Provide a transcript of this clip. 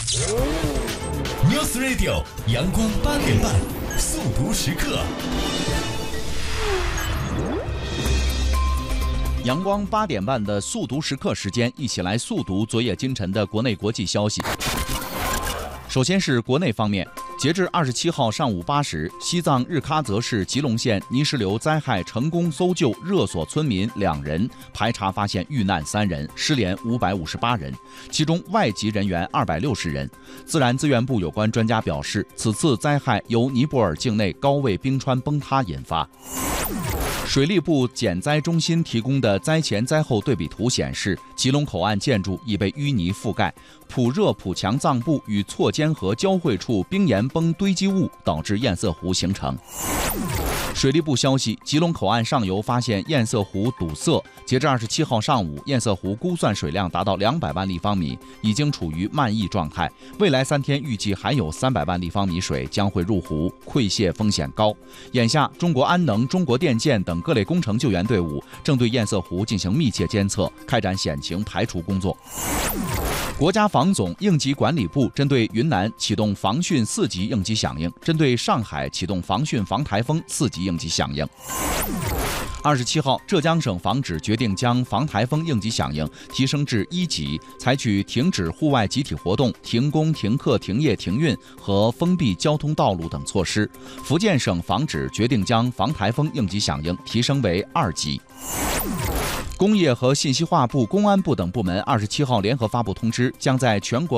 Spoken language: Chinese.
News Radio 阳光8点半速读时刻。 阳光8点半的速读时刻时间，一起来速读昨夜今晨的国内国际消息。首先是国内方面，截至27号上午8时，西藏日喀则市吉隆县泥石流灾害成功搜救热所村民2人，排查发现遇难3人，失联558人，其中外籍人员260人。自然资源部有关专家表示，此次灾害由尼泊尔境内高位冰川崩塌引发。水利部减灾中心提供的灾前灾后对比图显示，吉隆口岸建筑已被淤泥覆盖，普热普强藏布与错间河交汇处冰岩崩堆积物导致堰塞湖形成。水利部消息，吉隆口岸上游发现堰塞湖堵塞，截至27号上午，堰塞湖估算水量达到200万立方米，已经处于漫溢状态。未来3天预计还有300万立方米水将会入湖，溃泄风险高。眼下，中国安能、中国电建等各类工程救援队伍正对堰塞湖进行密切监测，开展险情排除工作。国家防总应急管理部针对云南启动防汛4级应急响应，针对上海启动防汛防台风4级应急响应。27号，浙江省防指决定将防台风应急响应提升至1级，采取停止户外集体活动、停工、停课、停业、停运和封闭交通道路等措施。福建省防指决定将防台风应急响应提升为2级。工业和信息化部、公安部等部门27号联合发布通知，将在全国